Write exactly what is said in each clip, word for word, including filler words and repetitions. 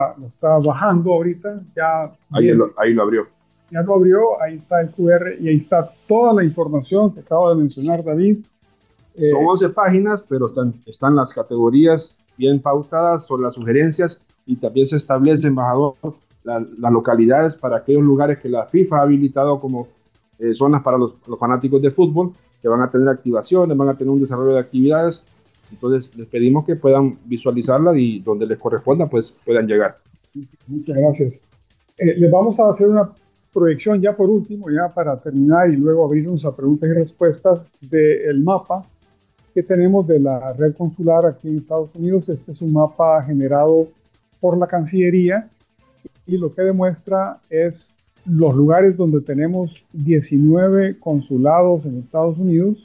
lo está bajando ahorita, ya, Ahí bien, lo, ahí lo abrió. ya lo abrió, ahí está el Q R y ahí está toda la información que acaba de mencionar David. Son Eh, once páginas, pero están, están las categorías bien pautadas, son las sugerencias y también se establece, embajador, la- las localidades para aquellos lugares que la FIFA ha habilitado como eh, zonas para los, los fanáticos de fútbol, que van a tener activaciones, van a tener un desarrollo de actividades. Entonces, les pedimos que puedan visualizarla y donde les corresponda, pues puedan llegar. Muchas gracias. Eh, les vamos a hacer una proyección ya por último, ya para terminar y luego abrirnos a preguntas y respuestas del mapa que tenemos de la red consular aquí en Estados Unidos. Este es un mapa generado por la Cancillería y lo que demuestra es los lugares donde tenemos diecinueve consulados en Estados Unidos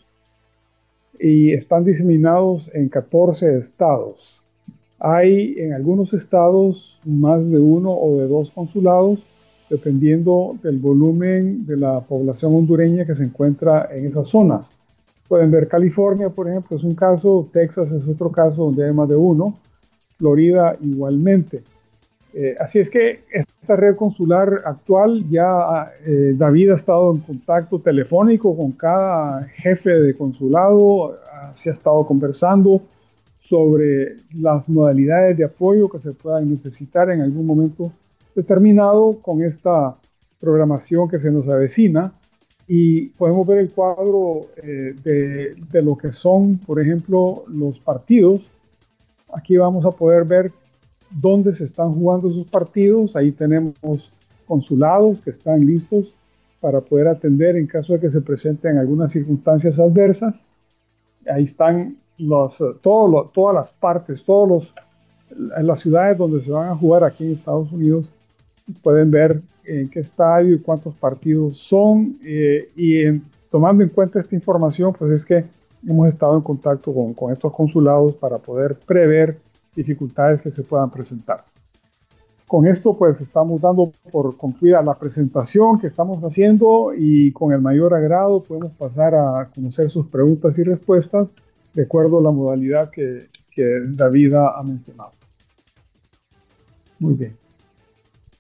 y están diseminados en catorce estados. Hay en algunos estados más de uno o de dos consulados, dependiendo del volumen de la población hondureña que se encuentra en esas zonas. Pueden ver California, por ejemplo, es un caso, Texas es otro caso donde hay más de uno, Florida igualmente. Eh, así es que esta red consular actual ya eh, David ha estado en contacto telefónico con cada jefe de consulado, ah, se ha estado conversando sobre las modalidades de apoyo que se puedan necesitar en algún momento determinado con esta programación que se nos avecina y podemos ver el cuadro eh, de, de lo que son, por ejemplo, los partidos. Aquí vamos a poder ver dónde se están jugando esos partidos. Ahí tenemos consulados que están listos para poder atender en caso de que se presenten algunas circunstancias adversas. Ahí están los, todo lo, todas las partes, todas los, las ciudades donde se van a jugar aquí en Estados Unidos. Pueden ver en qué estadio y cuántos partidos son. Eh, y en, tomando en cuenta esta información, pues es que hemos estado en contacto con, con estos consulados para poder prever dificultades que se puedan presentar. Con esto pues estamos dando por concluida la presentación que estamos haciendo y con el mayor agrado podemos pasar a conocer sus preguntas y respuestas de acuerdo a la modalidad que, que David ha mencionado. Muy bien.